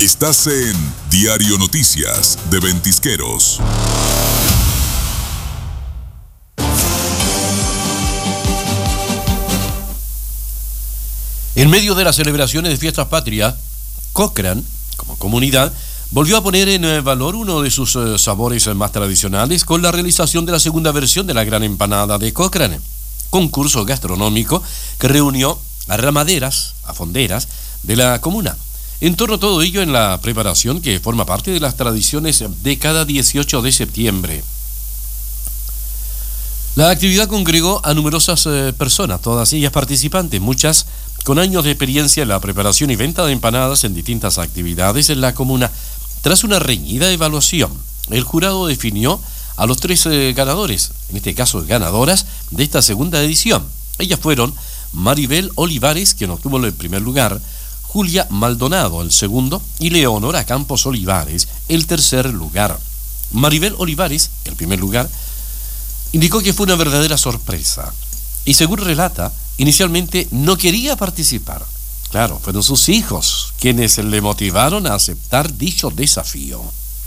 Estás en Diario Noticias de Ventisqueros. En medio de las celebraciones de Fiestas Patrias, Cochrane, como comunidad, volvió a poner en valor uno de sus sabores más tradicionales con la realización de la segunda versión de la Gran Empanada de Cochrane, concurso gastronómico que reunió a ramaderas, a fonderas de la comuna. En torno a todo ello en la preparación que forma parte de las tradiciones de cada 18 de septiembre. La actividad congregó a numerosas personas, todas ellas participantes, muchas con años de experiencia en la preparación y venta de empanadas en distintas actividades en la comuna. Tras una reñida evaluación, el jurado definió a los 3 ganadores, en este caso ganadoras, de esta segunda edición. Ellas fueron Maribel Olivares, quien obtuvo el primer lugar, Julia Maldonado el segundo y Leonora Campos Olivares el tercer lugar. Maribel Olivares, el primer lugar, indicó que fue una verdadera sorpresa y, según relata, inicialmente no quería participar. Claro, fueron sus hijos quienes le motivaron a aceptar dicho desafío.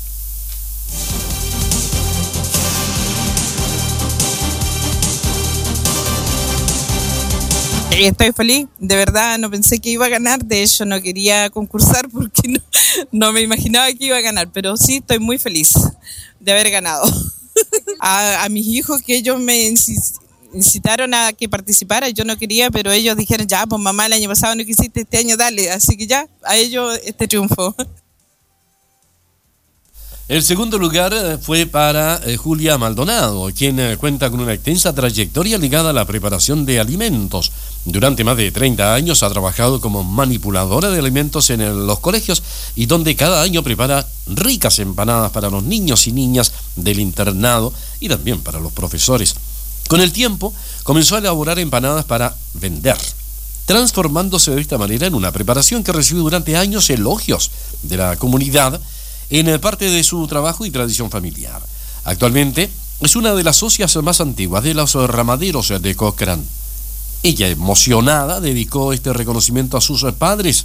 Estoy feliz, de verdad no pensé que iba a ganar, de hecho no quería concursar porque no me imaginaba que iba a ganar, pero sí estoy muy feliz de haber ganado. A mis hijos, que ellos me incitaron a que participara, yo no quería, pero ellos dijeron, ya, pues mamá, el año pasado no quisiste, este año dale, así que ya, a ellos este triunfo. El segundo lugar fue para Julia Maldonado, quien cuenta con una extensa trayectoria ligada a la preparación de alimentos. Durante más de 30 años ha trabajado como manipuladora de alimentos en los colegios y donde cada año prepara ricas empanadas para los niños y niñas del internado y también para los profesores. Con el tiempo comenzó a elaborar empanadas para vender, transformándose de esta manera en una preparación que recibió durante años elogios de la comunidad en parte de su trabajo y tradición familiar. Actualmente es una de las socias más antiguas de los ramaderos de Cochrane. Ella, emocionada, dedicó este reconocimiento a sus padres,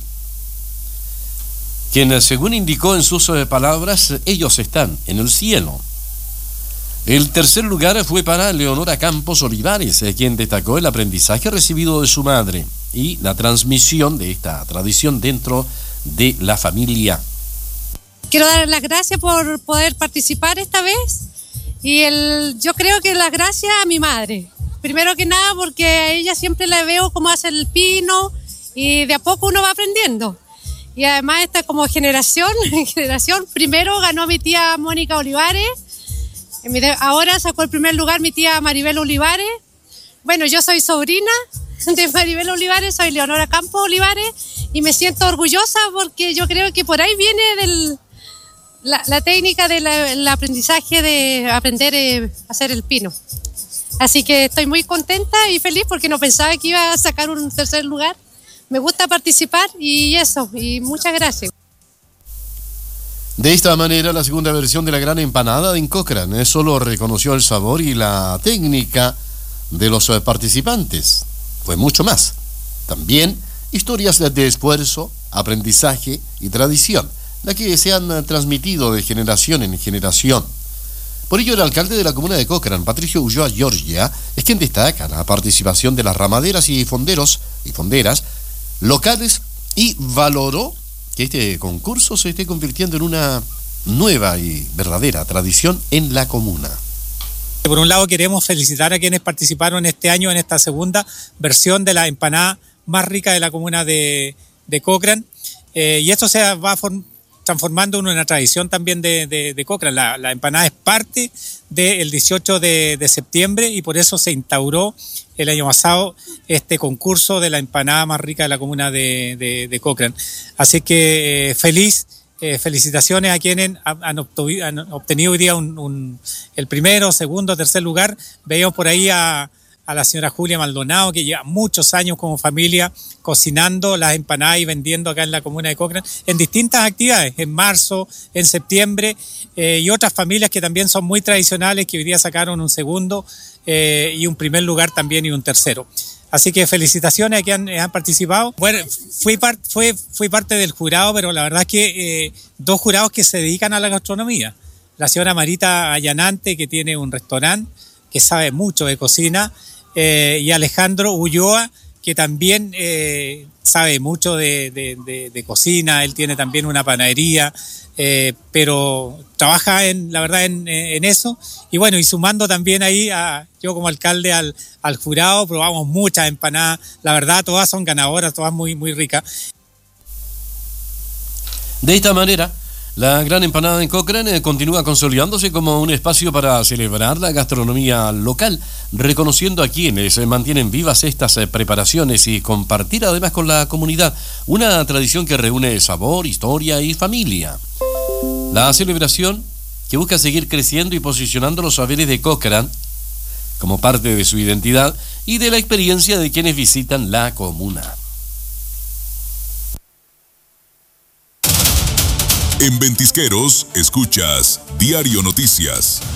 quien, según indicó en sus palabras, ellos están en el cielo. El tercer lugar fue para Leonora Campos Olivares, quien destacó el aprendizaje recibido de su madre y la transmisión de esta tradición dentro de la familia. Quiero dar las gracias por poder participar esta vez y yo creo que las gracias a mi madre. Primero que nada porque a ella siempre la veo cómo hace el pino y de a poco uno va aprendiendo. Y además esta como generación, primero ganó mi tía Mónica Olivares, ahora sacó el primer lugar mi tía Maribel Olivares. Bueno, yo soy sobrina de Maribel Olivares, soy Leonora Campos Olivares y me siento orgullosa porque yo creo que por ahí viene la técnica del aprendizaje de aprender a hacer el pino. Así que estoy muy contenta y feliz porque no pensaba que iba a sacar un tercer lugar. Me gusta participar y eso, y muchas gracias. De esta manera, la segunda versión de la Gran Empanada en Cochrane solo reconoció el sabor y la técnica de los participantes. Fue mucho más. También historias de esfuerzo, aprendizaje y tradición, la que se han transmitido de generación en generación. Por ello, el alcalde de la comuna de Cochrane, Patricio Ulloa Giorgia, es quien destaca la participación de las ramaderas y fonderos y fonderas locales y valoró que este concurso se esté convirtiendo en una nueva y verdadera tradición en la comuna. Por un lado, queremos felicitar a quienes participaron este año en esta segunda versión de la empanada más rica de la comuna de Cochrane, y esto se va transformando en una tradición también de Cochrane. La empanada es parte del 18 de septiembre y por eso se instauró el año pasado este concurso de la empanada más rica de la comuna de Cochrane. Así que felicitaciones a quienes han obtenido hoy día el primero, segundo, tercer lugar. Veíamos por ahí a la señora Julia Maldonado, que lleva muchos años como familia cocinando las empanadas y vendiendo acá en la comuna de Cochrane en distintas actividades, en marzo, en septiembre, y otras familias que también son muy tradicionales, que hoy día sacaron un segundo y un primer lugar también y un tercero. Así que felicitaciones a quienes han participado. Bueno, fui parte del jurado, pero la verdad es que 2 jurados que se dedican a la gastronomía. La señora Marita Allanante, que tiene un restaurante, que sabe mucho de cocina, y Alejandro Ulloa, que también sabe mucho de cocina. Él tiene también una panadería, pero trabaja la verdad en eso. Y bueno, y sumando también ahí yo como alcalde al jurado, probamos muchas empanadas. La verdad, todas son ganadoras, todas muy, muy ricas. De esta manera, la Gran Empanada en Cochrane continúa consolidándose como un espacio para celebrar la gastronomía local, reconociendo a quienes mantienen vivas estas preparaciones y compartir además con la comunidad una tradición que reúne sabor, historia y familia. La celebración, que busca seguir creciendo y posicionando los saberes de Cochrane como parte de su identidad y de la experiencia de quienes visitan la comuna. En Ventisqueros, escuchas Diario Noticias.